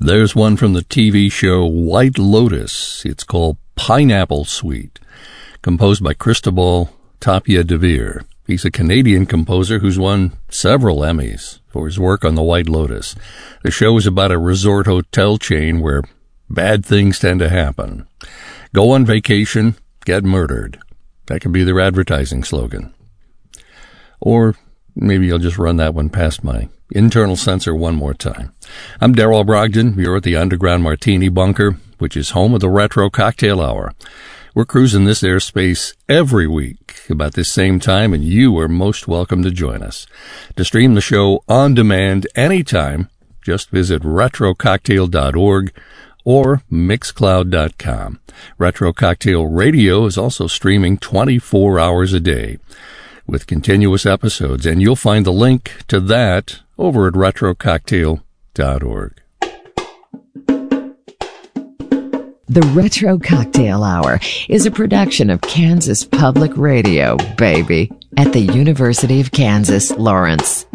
There's one from the TV show White Lotus. It's called Pineapple Suite, composed by Cristobal Tapia de Veer. He's a Canadian composer who's won several Emmys for his work on The White Lotus. The show is about a resort hotel chain where bad things tend to happen. Go on vacation, get murdered. That could be their advertising slogan. Or maybe I'll just run that one past my internal censor one more time. I'm Darrell Brogdon. You're at the Underground Martini Bunker, which is home of the Retro Cocktail Hour. We're cruising this airspace every week about this same time, and you are most welcome to join us. To stream the show on demand anytime, just visit retrococktail.org or mixcloud.com. Retro Cocktail Radio is also streaming 24 hours a day with continuous episodes, and you'll find the link to that over at retrococktail.org. The Retro Cocktail Hour is a production of Kansas Public Radio, baby, at the University of Kansas, Lawrence.